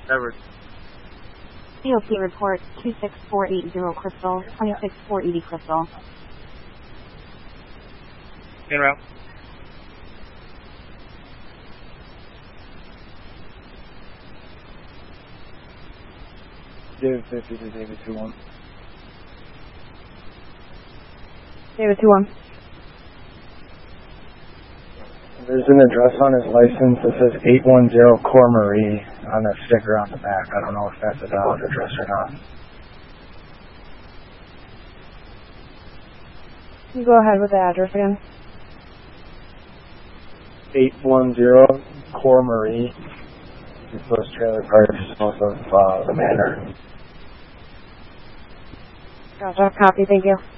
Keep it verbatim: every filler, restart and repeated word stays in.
Edward. E O P report two six four eight zero Crystal, twenty-six four eighty Crystal. En route. David fifty to David two one. David two one. There's an address on his license that says eight one zero Core Marie on the sticker on the back. I don't know if that's a valid address or not. Can you go ahead with the address again? eight one zero Core Marie. It's those trailer parks south of uh, the manor. Gotcha. Copy. Thank you.